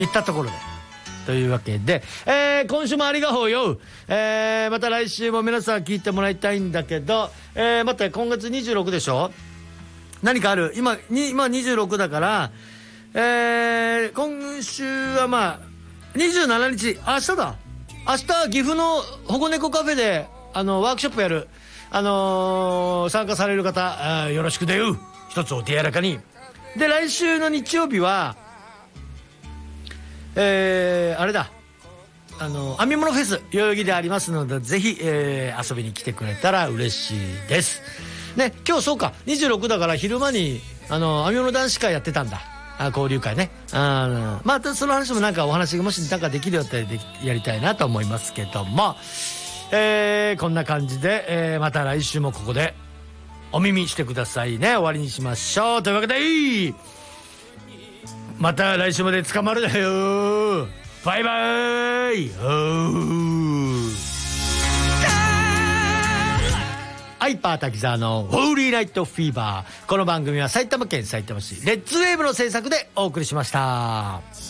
いったところでというわけで、今週もありがとうよ。また来週も皆さん聞いてもらいたいんだけど、待って、今月26でしょ。何かある？今26だから、今週はまあ27日、明日だ。明日岐阜の保護猫カフェでワークショップやる。参加される方、よろしくだよ。一つお手柔らかに。で、来週の日曜日はあれだ、編み物フェス代々木でありますので、ぜひ、遊びに来てくれたら嬉しいですね。今日そうか、26だから昼間に編み物男子会やってたんだ。交流会ね。まあその話もなんかお話がもしなんかできるよってやりたいなと思いますけども、こんな感じで、また来週もここでお耳してくださいね。終わりにしましょう。というわけで、また来週まで捕まるだよ。バイバイ。ハイパー滝沢のホーリーナイトフィーバー。この番組は埼玉県さいたま市レッツウェーブの制作でお送りしました。